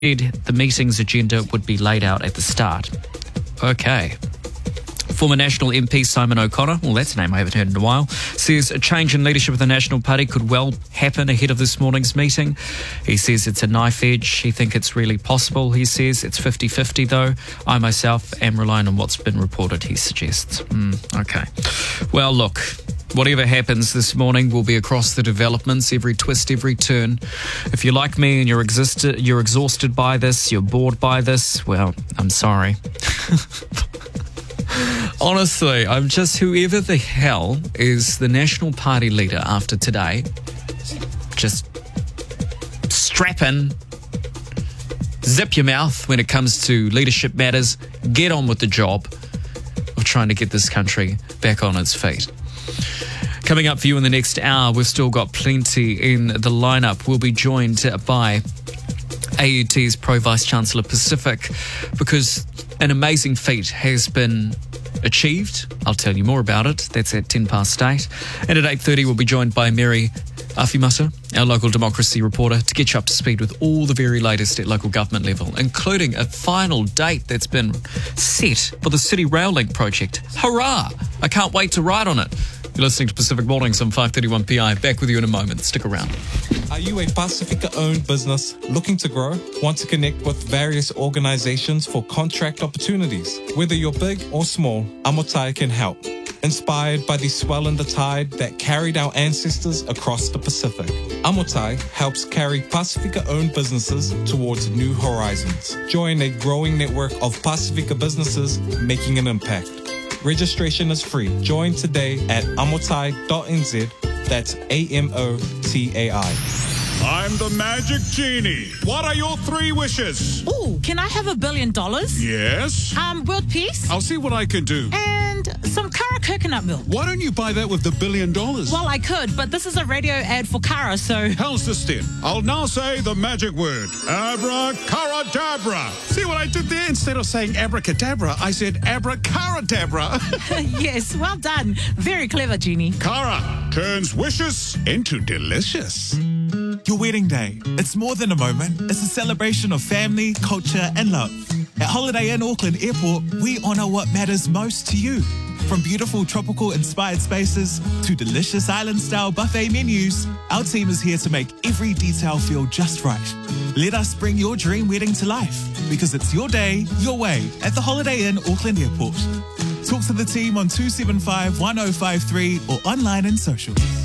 the meeting's agenda would be laid out at the start. Okay. Former National MP Simon O'Connor, well, that's a name I haven't heard in a while, says a change in leadership of the National Party could well happen ahead of this morning's meeting. He says it's a knife edge. He thinks it's really possible. He says it's 50-50 though. I myself am relying on what's been reported, he suggests. Okay. Well, look, whatever happens this morning will be across the developments, every twist, every turn. If you're like me and you're exhausted by this, you're bored by this, well, I'm sorry. Honestly, I'm just whoever the hell is the National Party leader after today. Just strap in, zip your mouth when it comes to leadership matters. Get on with the job of trying to get this country back on its feet. Coming up for you in the next hour, we've still got plenty in the lineup. We'll be joined by AUT's Pro-Vice-Chancellor Pacific because an amazing feat has been achieved. I'll tell you more about it. That's at 8:10. And at 8:30, we'll be joined by Mary Afimata, our local democracy reporter, to get you up to speed with all the very latest at local government level, including a final date that's been set for the City Rail Link project. Hurrah! I can't wait to ride on it. You're listening to Pacific Mornings on 531 PI. Back with you in a moment. Stick around. Are you a Pacifica-owned business looking to grow? Want to connect with various organizations for contract opportunities? Whether you're big or small, Amotai can help. Inspired by the swell in the tide that carried our ancestors across the Pacific, Amotai helps carry Pacifica-owned businesses towards new horizons. Join a growing network of Pacifica businesses making an impact. Registration is free. Join today at amotai.nz. That's AMOTAI. I'm the Magic Genie. What are your 3 wishes? Ooh, can I have $1 billion? Yes. World peace? I'll see what I can do. And some Kara coconut milk. Why don't you buy that with the $1 billion? Well, I could, but this is a radio ad for Kara, so... How's this then? I'll now say the magic word. Abracadabra. See what I did there? Instead of saying abracadabra, I said abracadabra. Yes, well done. Very clever, Genie. Kara turns wishes into delicious. Your wedding day. It's more than a moment. It's a celebration of family, culture, and love. At Holiday Inn Auckland Airport, we honour what matters most to you. From beautiful tropical-inspired spaces to delicious island-style buffet menus, our team is here to make every detail feel just right. Let us bring your dream wedding to life, because it's your day, your way, at the Holiday Inn Auckland Airport. Talk to the team on 275 1053 or online and social.